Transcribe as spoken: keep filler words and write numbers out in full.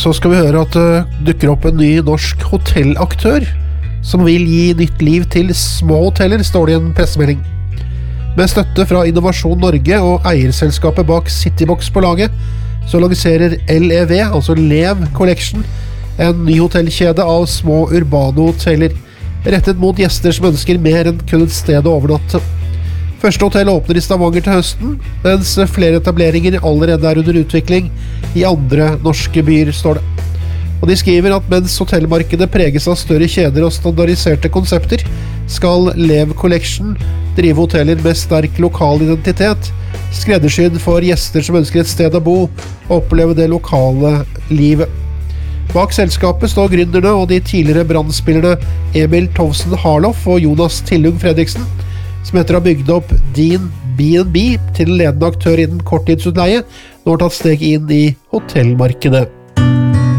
så skal vi høre at det dukker opp en ny norsk hotellaktør som vil gi nytt liv til små hoteller, står det i en pressemelding. Med støtte fra Innovasjon Norge og eierselskapet bak Citybox på laget, så lanserer L E V, altså Lev Collection, en ny hotellkjede av små urbane hoteller, rettet mot gjester som ønsker mer enn kun et sted å overnatte. Første hotell åpner i Stavanger til høsten, mens flere etableringer allerede er under utvikling i andre norske byer, står det. Og de skriver at mens hotellmarkedet preges av større kjeder og standardiserte konsepter, skal Lev Collection drive hoteller med sterk lokal identitet, skreddersydd for gjester som ønsker et sted å bo og oppleve det lokale livet. Bak selskapet står gründerne og de tidligere brandspillerne Emil Tovsen Harloff og Jonas Tillung Fredriksen, som etter å ha bygd opp Din B and B til en ledende aktør innen korttidsutleie, nå har tatt steg inn i hotellmarkedet.